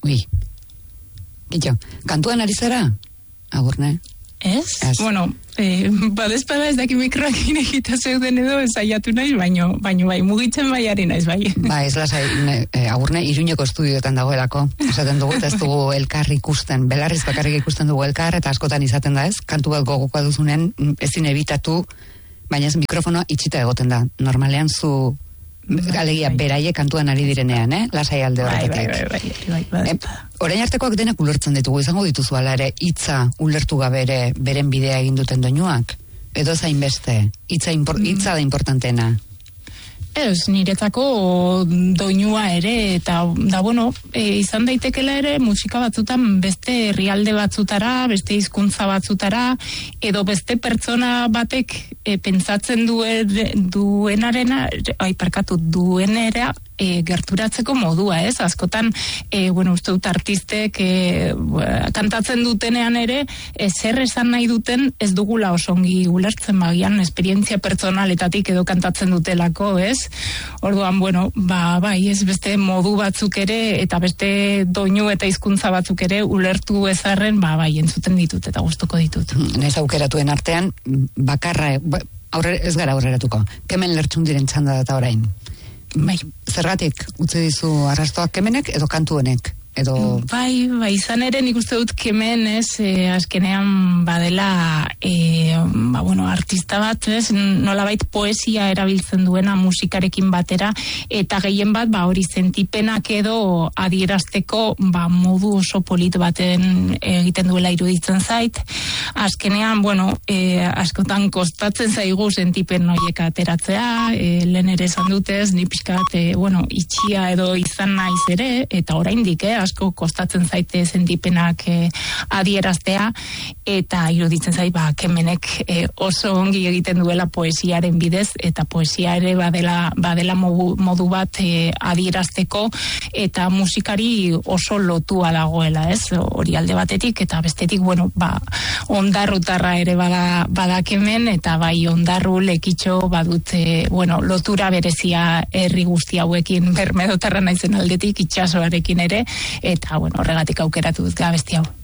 Gito, kantuan ari zara? Agurne? Ez? Bueno, badezpada ez daki mikroakin egita zeuden edo ezaiatu naiz, baino bai, mugitzen baiari naiz, bai. Ba, ez lasai, Agurne, Iruñeko estudioetan dagoelako. Esaten dugu, ez dugu elkar ikusten, belarriz bakarrik ikusten dugu elkar, eta askotan izaten da ez, kantu bat gogokoa duzunen, ezin ebitatu, baina ez mikrofonoa itxita egoten da. Normalean zu... Alegia, beraiek kantuan ari direnean, lasai alde horretatik. Bai. Orain artekoak denak ulertzen ditugu, izango dituzu ala ere, hitza ulertu gabe beren bidea egin duten doinuak? Edo zain beste? Hitza da importantena? Ez, niretzako doinua ere, eta izan daitekela ere musika batzutan beste herrialde batzutara, beste hizkuntza batzutara, edo beste pertsona batek pentsatzen duenera gerturatzeko modua, ez? Askotan, uste dut artistek kantatzen dutenean ere, zer esan nahi duten ez dugula osongi ulertzen bagian, esperientzia pertsonaletatik edo kantatzen dutelako, ez? Orduan, bai, ez beste modu batzuk ere, eta beste doinu eta hizkuntza batzuk ere ulertu ezarren, bai, entzuten ditut eta gustuko ditut. Nez aukeratuen artean, bakarra, ez gara aurreratuko, Kemen Lertxundiren txanda data orain. Bai. Zergatik utzi dizu arrastoak Kemenek edo kantu honek? Bai, izan ere nik uste dut Kemen azkenean badela artista bat, nolabait poesia erabiltzen duena musikarekin batera, eta gehien bat hori sentipenak edo adierazteko modu oso polit baten egiten duela iruditzen zait. Azkenean, askotan kostatzen zaigu sentipen horiek ateratzea, lehen ere esan dutez, ni pixkat, itxia edo izan naiz ere, eta oraindik, asko kostatzen zaite sentipenak adieraztea, eta iruditzen zait Kemenek oso ongi egiten duela poesiaren bidez, eta poesia ere badela modu bat adierazteko, eta musikari oso lotua dagoela, ez? Hori alde batetik, eta bestetik, ondarrutarra ere bada Kemen, eta bai ondarru lekitxo badut lotura berezia herri guzti hauekin, bermedotarra naizen aldetik itxasoarekin ere, eta horregatik aukeratu dut abesti hau.